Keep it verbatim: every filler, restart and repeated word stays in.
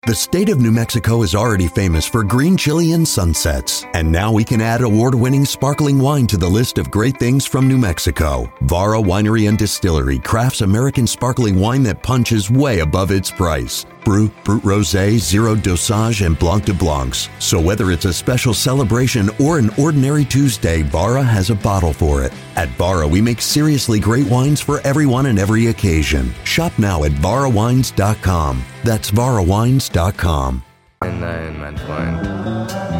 The state of New Mexico is already famous for green chili and sunsets. And now we can add award-winning sparkling wine to the list of great things from New Mexico. Vara Winery and Distillery crafts American sparkling wine that punches way above its price. Brut, Brut Rosé, Zero Dosage, and Blanc de Blancs. So whether it's a special celebration or an ordinary Tuesday, Vara has a bottle for it. At Vara, we make seriously great wines for everyone and every occasion. Shop now at vara wines dot com. That's vara wines dot com. Nein, mein Freund.